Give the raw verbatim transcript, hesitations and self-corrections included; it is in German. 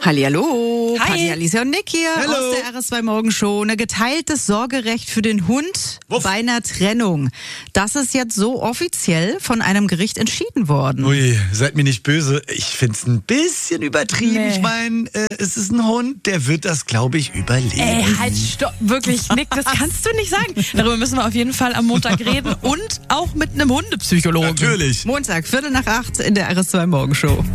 Hallihallo, Hi. Kathi, Alicia und Nick hier Hallo. aus der R S zwei Morgenshow. Eine geteiltes Sorgerecht für den Hund Wuff. bei einer Trennung. Das ist jetzt so offiziell von einem Gericht entschieden worden. Ui, seid mir nicht böse. Ich find's ein bisschen übertrieben. Nee. Ich meine, äh, es ist ein Hund, der wird das, glaube ich, überleben. Ey, halt, stopp, wirklich, Nick, das kannst du nicht sagen. Darüber müssen wir auf jeden Fall am Montag reden und auch mit einem Hundepsychologen. Natürlich. Montag, Viertel nach acht in der R S zwei Morgenshow.